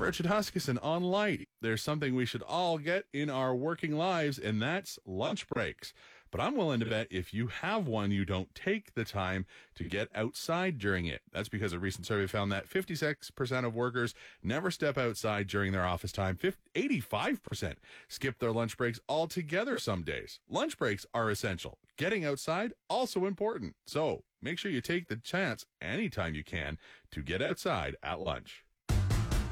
Richard Huskisson on Light. There's something we should all get in our working lives, and that's lunch breaks. But I'm willing to bet if you have one, you don't take the time to get outside during it. That's because a recent survey found that 56% of workers never step outside during their office time. 85% skip their lunch breaks altogether some days. Lunch breaks are essential. Getting outside, also important. So make sure you take the chance anytime you can to get outside at lunch.